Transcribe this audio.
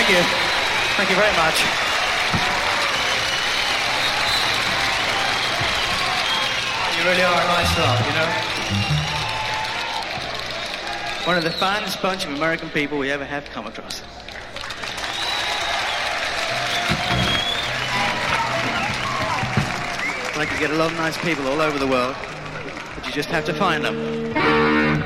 Thank you. Thank you very much. You really are a nice lot, you know? One of the finest bunch of American people we ever have come across. I could get a lot of nice people all over the world, but you just have to find them.